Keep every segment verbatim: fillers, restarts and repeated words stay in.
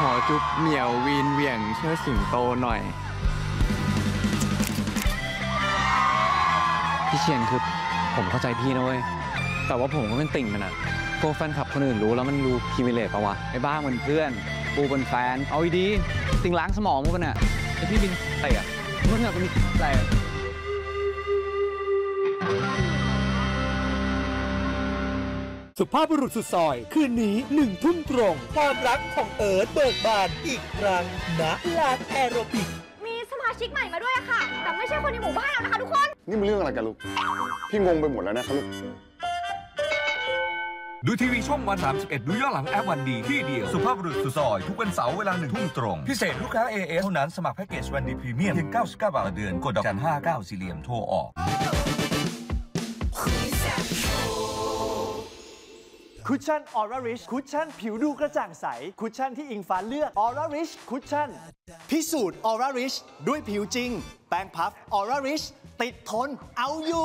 ขอจุ๊บเหมียววีนเหวี่ยงเชิดสิงโตหน่อยพี่เชียนคือผมเข้าใจพี่นะเว้ยแต่ว่าผมก็เป็นติ่งมันอะพวกแฟนคลับคนอื่นรู้แล้วมันดูคิมิเลตปะวะไอ้บ้าเหมือนเพื่อนปูเป็นแฟนเอาดีติ่งล้างสมองมันอะไอ้พี่บินเตะเมื่อกี้ก็มีเตะสุภาพบุรุษสุดซอยคืนนี้หนึ่งทุ่มตรงความรักของเอิร์ธเบิกบานอีกครั้งณลานแอโรบิกมีสมาชิกใหม่มาด้วยค่ะ แต่ไม่ใช่คนในหมู่บ้านแล้วนะคะทุกคนนี่มันเรื่องอะไรกันลูกพี่งงไปหมดแล้วนะครับลูกดูทีวีช่องวันสามสิบเอ็ดดูย้อนหลังแอปวันดีที่เดียวสุภาพบุรุษสุดซอยทุกวันเสาร์เวลาหนึ่งทุ่มตรงพิเศษลูกค้า เอ เอส เท่านั้นสมัครแพ็กเกจวันดีพรีเมียมเพียงเก้าสิบเก้าบาทต่อเดือนกดดอกจันห้าเก้าสี่เหลี่ยมโทรออกคุชชั่นออร่าริชคุชชั่นผิวดูกระจ่างใสคุชชั่นที่อิงฟ้าเลือกออร่าริชคุชชั่นพิสูจน์ออร่าริชด้วยผิวจริงแป้งพัฟออร่าริชติดทนเอาอยู่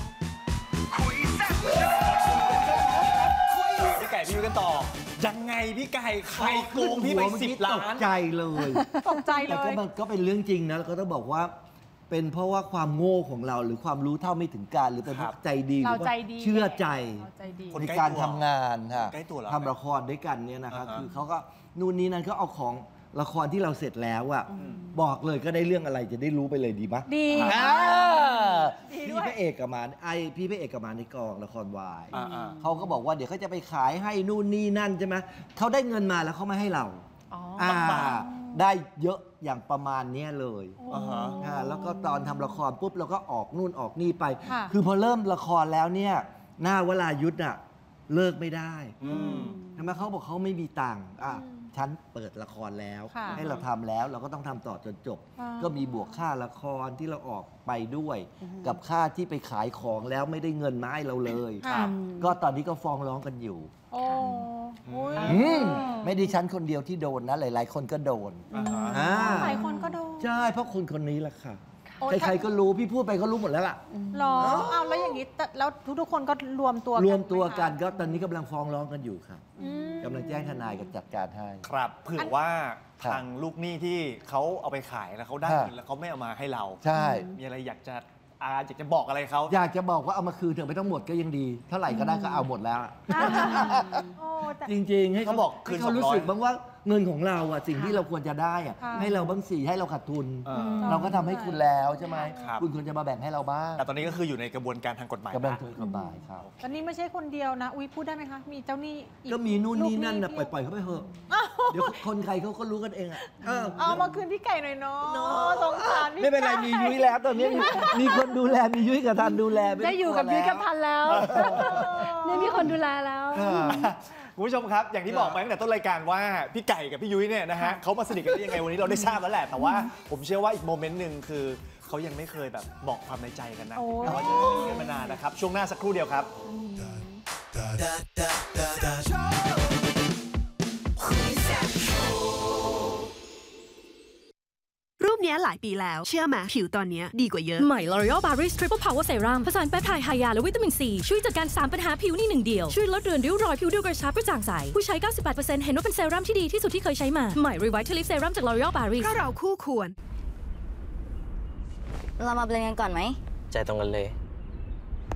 พี่ไก่พี่ยุ้ยกันต่อยังไงพี่ไก่ใครโกงพี่ไปสิบล้านตกใจเลยตกใจเลยแต่ก็มันก็เป็นเรื่องจริงนะแล้วก็ต้องบอกว่าเป็นเพราะว่าความโง่ของเราหรือความรู้เท่าไม่ถึงการหรือเป็นใจดีหรือว่าเชื่อใจในการทำงานค่ะทำละครด้วยกันเนี่ยนะคะคือเขาก็นู่นนี่นั่นก็เอาของละครที่เราเสร็จแล้วอ่ะบอกเลยก็ได้เรื่องอะไรจะได้รู้ไปเลยดีไหมดีพี่พระเอกกับมาไอพี่พระเอกกับมาในกองละครวายเขาก็บอกว่าเดี๋ยวเขาจะไปขายให้นู่นนี่นั่นใช่ไหมเขาได้เงินมาแล้วเขาไม่ให้เราได้เยอะอย่างประมาณนี้เลยแล้วก็ตอนทำละครปุ๊บเราก็ออกนู่นออกนี่ไปคือพอเริ่มละครแล้วเนี่ยหน้าวรายุทธ์อ่ะเลิกไม่ได้ทำไมเขาบอกเขาไม่มีตังค์อ่ะฉันเปิดละครแล้วให้เราทำแล้วเราก็ต้องทำต่อจนจบก็มีบวกค่าละครที่เราออกไปด้วยกับค่าที่ไปขายของแล้วไม่ได้เงินมาให้เราเลยก็ตอนนี้ก็ฟ้องร้องกันอยู่ไม่ได้ฉันคนเดียวที่โดนนะหลายๆคนก็โดนหลายคนก็โดนใช่เพราะคนคนนี้แหละค่ะใครๆก็รู้พี่พูดไปก็รู้หมดแล้วล่ะหรอเอาแล้วอย่างนี้แล้วทุกๆคนก็รวมตัวรวมตัวกันก็ตอนนี้กำลังฟ้องร้องกันอยู่ครับกำลังแจ้งทนายกับจัดการให้ครับเผื่อว่าทางลูกหนี้ที่เขาเอาไปขายแล้วเขาได้เงินแล้วเขาไม่เอามาให้เราใช่มีอะไรอยากจะอาอยากจะบอกอะไรเขาอยากจะบอกว่าเอามาคืนเถอะไม่ต้องหมดก็ยังดีเท่าไหร่ก็ได้ก็เอาหมดแล้วจริงๆให้เขาบอกให้เขารู้สึกบ้างว่าเงินของเราอ่ะสิ่งที่เราควรจะได้อ่ะให้เราบ้างสิให้เราขาดทุนเราก็ทำให้คุณแล้วใช่ไหมคุณควรจะมาแบ่งให้เราบ้างแต่ตอนนี้ก็คืออยู่ในกระบวนการทางกฎหมายกระบวนการกฎหมายครับตอนนี้ไม่ใช่คนเดียวนะอุ้ยพูดได้ไหมคะมีเจ้าหนี้ก็มีนู่นนี่นั่นนะปล่อยๆเขาไปเถอะเดี๋ยวคนใครเขาก็รู้กันเองอ่ะเอามาคืนพี่ไก่หน่อยเนาะสงสารไม่เป็นไรมียุ้ยแล้วตอนนี้มีคนดูแลมียุ้ยกับทันดูแลได้อยู่กับยุ้ยกับทันแล้วนี่มีคนดูแลแล้วคุณผู้ชมครับอย่างที่บอกไปตั้งแต่ต้นรายการว่าพี่ไก่กับพี่ยุ้ยเนี่ยนะฮะเขามาสนิทกันได้ยังไงวันนี้เราได้ทราบแล้วแหละแต่ว่าผมเชื่อว่าอีกโมเมนต์หนึ่งคือเขายังไม่เคยแบบบอกความในใจกันนะแต่ว่าจะเป็นกันมานานนะครับช่วงหน้าสักครู่เดียวครับรูปนี้หลายปีแล้วเชื่อไหมผิวตอนนี้ดีกว่าเยอะใหม่ L'Oreal Paris Triple Power Serum ผสานแปปไทด์ไฮยาและวิตามินซีช่วยจัดการสามปัญหาผิวในหนึ่งเดียวช่วยลดเรือนริ้วรอยผิวดูกระชับกระจ่างใสผู้ใช้ เก้าสิบแปดเปอร์เซ็นต์ เห็นว่าเป็นเซรั่มที่ดีที่สุดที่เคยใช้มาใหม่ Revitalift Serum จาก L'Oreal Paris เพราะเราคู่ควรเรามาเบลนกันก่อนไหมใจตรงกันเลย